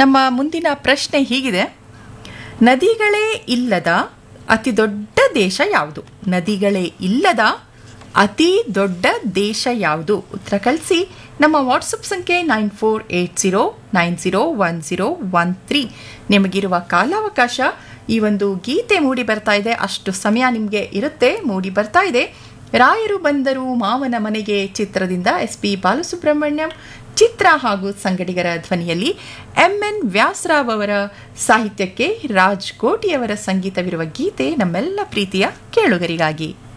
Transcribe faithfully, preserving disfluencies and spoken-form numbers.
ನಮ್ಮ ಮುಂದಿನ ಪ್ರಶ್ನೆ ಹೀಗಿದೆ, ನದಿಗಳೇ ಇಲ್ಲದ ಅತಿ ದೊಡ್ಡ ದೇಶ ಯಾವುದು? ನದಿಗಳೇ ಇಲ್ಲದ ಅತಿ ದೊಡ್ಡ ದೇಶ ಯಾವುದು? ಉತ್ತರ ಕಳಿಸಿ. ನಮ್ಮ ವಾಟ್ಸಪ್ ಸಂಖ್ಯೆ nine four eight zero nine zero one zero one three. ನಿಮಗಿರುವ ಕಾಲಾವಕಾಶ ಈ ಒಂದು ಗೀತೆ ಮೂಡಿ ಬರ್ತಾ ಇದೆ, ಅಷ್ಟು ಸಮಯ ನಿಮಗೆ ಇರುತ್ತೆ. ಮೂಡಿ ಬರ್ತಾ ಇದೆ ರಾಯರು ಬಂದರು ಮಾವನ ಮನೆಗೆ ಚಿತ್ರದಿಂದ ಎಸ್ ಪಿ ಬಾಲಸುಬ್ರಹ್ಮಣ್ಯಂ, ಚಿತ್ರ ಹಾಗೂ ಸಂಗಡಿಗರ ಧ್ವನಿಯಲ್ಲಿ ಎಂ ಎನ್ ವ್ಯಾಸರಾವ್ ಅವರ ಸಾಹಿತ್ಯಕ್ಕೆ ರಾಜ್ ಕೋಟಿಯವರ ಸಂಗೀತವಿರುವ ಗೀತೆ ನಮ್ಮೆಲ್ಲ ಪ್ರೀತಿಯ ಕೇಳುಗರಿಗಾಗಿ.